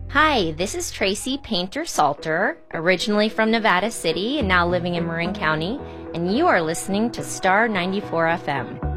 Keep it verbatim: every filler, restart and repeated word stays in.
Hi, this is Tracy Painter Salter, originally from Nevada City and now living in Marin County, and you are listening to Star ninety-four F M.